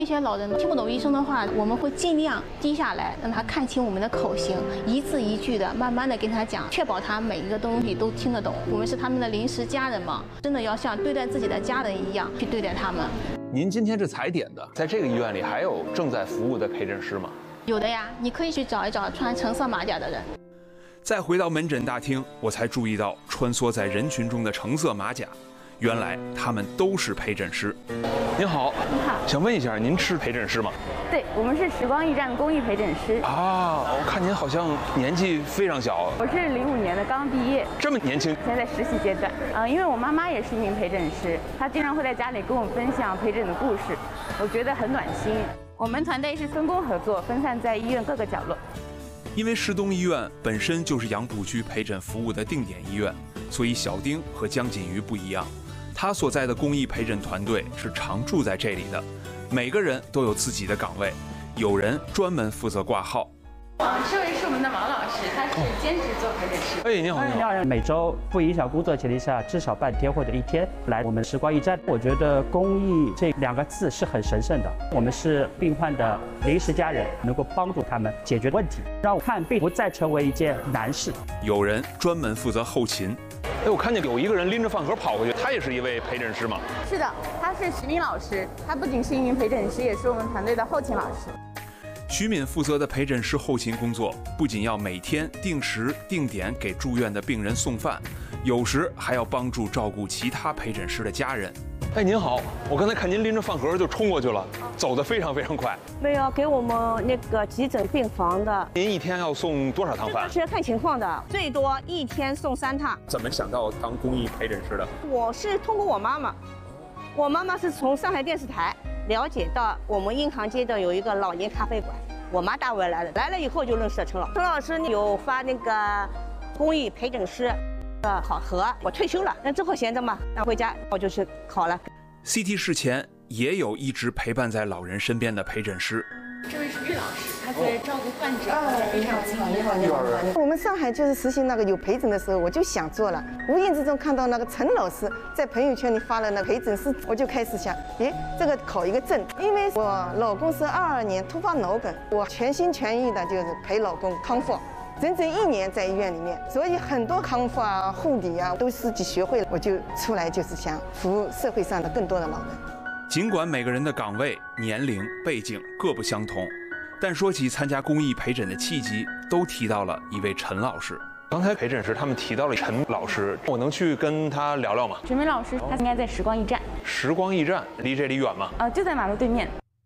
一些老人听不懂医生的话，我们会尽量低下来，让他看清我们的口型，一字一句的慢慢的跟他讲，确保他每一个东西都听得懂。我们是他们的临时家人嘛，真的要像对待自己的家人一样去对待他们。 您今天是踩点的，在这个医院里还有正在服务的陪诊师吗？ 有的呀，你可以去找一找穿橙色马甲的人。 再回到门诊大厅，我才注意到穿梭在人群中的橙色马甲，原来他们都是陪诊师。您好， 你好， 想问一下，您是陪诊师吗？ 对，我们是时光驿站公益陪诊师。 啊，我看您好像年纪非常小。 我是05年的，刚毕业。 这么年轻？ 现在在实习阶段。因为我妈妈也是一名陪诊师，她经常会在家里跟我分享陪诊的故事，我觉得很暖心。我们团队是分工合作，分散在医院各个角落。 因为市东医院本身就是杨浦区陪诊服务的定点医院，所以小丁和江锦瑜不一样。他所在的公益陪诊团队是常驻在这里的，每个人都有自己的岗位，有人专门负责挂号。 这位是我们的毛老师，他是兼职做陪诊师。 哎，你好，你好。 每周不影响工作前提下，至少半天或者1天来我们时光驿站。我觉得公益这2个字是很神圣的，我们是病患的临时家人，能够帮助他们解决问题，让看病不再成为一件难事。 有人专门负责后勤。哎，我看见有一个人拎着饭盒跑过去，他也是一位陪诊师吗？ 是的，他是徐敏老师，他不仅是一名陪诊师，也是我们团队的后勤老师。 徐敏负责的陪诊师后勤工作，不仅要每天定时定点给住院的病人送饭，有时还要帮助照顾其他陪诊师的家人。哎，您好，我刚才看您拎着饭盒就冲过去了，走得非常非常快。 没有给我们那个急诊病房的。 您一天要送多少趟饭？ 是要看情况的，最多1天送3趟。 怎么想到当公益陪诊师的？ 我是通过我妈妈，我妈妈是从上海电视台了解到我们闿行街的有一个老年咖啡馆，我妈带我来的，来了以后就认识了陈老师。陈老师有发那个公益陪诊师的考核，我退休了，那之后闲着嘛，那回家我就去考了。 CT 室前也有一直陪伴在老人身边的陪诊师。 这位是岳老师，他对照顾患者非常尽力。 我们上海就是实行那个有陪诊的时候，我就想做了。无意之中看到那个陈老师在朋友圈里发了那个陪诊师，我就开始想，这个考一个证。因为我老公是22年突发脑梗，我全心全意的就是陪老公康复。整整1年在医院里面，所以很多康复啊、护理啊都自己学会了。我就出来就是想服务社会上的更多的老人。 尽管每个人的岗位、年龄、背景各不相同，但说起参加公益陪诊的契机，都提到了一位陈老师。刚才陪诊时他们提到了陈老师，我能去跟他聊聊吗？ 陈明老师他应该在时光驿站。 时光驿站离这里远吗？ 就在马路对面。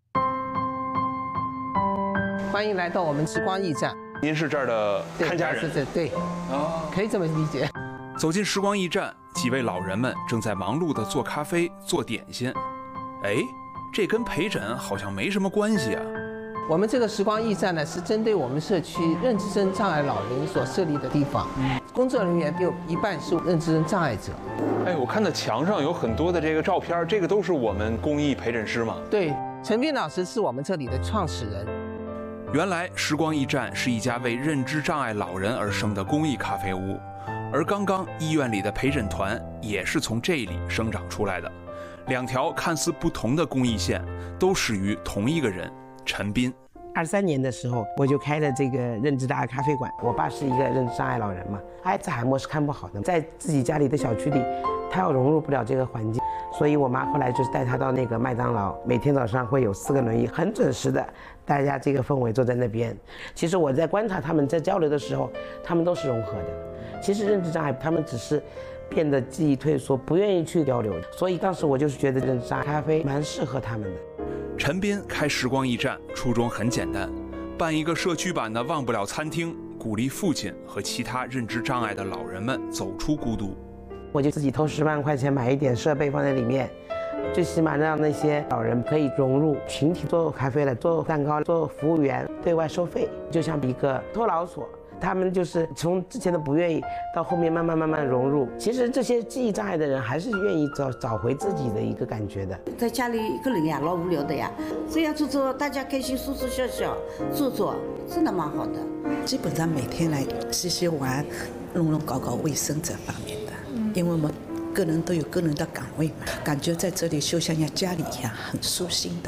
欢迎来到我们时光驿站。 您是这儿的看家人？ 对，可以这么理解。 走进时光驿站，几位老人们正在忙碌地做咖啡、做点心。哎，这跟陪诊好像没什么关系啊。 我们这个时光驿站呢，是针对我们社区认知症障碍老人所设立的地方，工作人员有一半是认知症障碍者。 哎，我看到墙上有很多的这个照片，这个都是我们公益陪诊师吗？ 对，陈斌老师是我们这里的创始人。 原来时光驿站是一家为认知障碍老人而生的公益咖啡屋，而刚刚医院里的陪诊团也是从这里生长出来的。2条看似不同的公益线，都始于同一个人陈斌。 23年的时候，我就开了这个认知障碍咖啡馆。我爸是一个认知障碍老人嘛，阿兹海默是看不好的，在自己家里的小区里，他又融入不了这个环境，所以我妈后来就是带他到那个麦当劳，每天早上会有4个轮椅，很准时的，大家这个氛围坐在那边。其实我在观察他们在交流的时候，他们都是融合的。其实认知障碍他们只是变得记忆退缩，不愿意去交流，所以当时我就是觉得认知障碍咖啡蛮适合他们的。 陈斌开时光驿站初衷很简单，办一个社区版的忘不了餐厅，鼓励父亲和其他认知障碍的老人们走出孤独。 我就自己投10万块钱买一点设备放在里面，最起码让那些老人可以融入群体，做咖啡了，做蛋糕，做服务员，对外收费，就像一个托老所。他们就是从之前的不愿意到后面慢慢融入。其实这些记忆障碍的人还是愿意找回自己的一个感觉的。 在家里一个人呀，老无聊的呀，这样做大家开心，说说笑笑，做真的蛮好的。 基本上每天来洗碗、弄搞卫生这方面的，因为我们个人都有个人的岗位嘛，感觉在这里就像家里一样，很舒心的。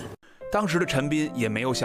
当时的陈斌也没有想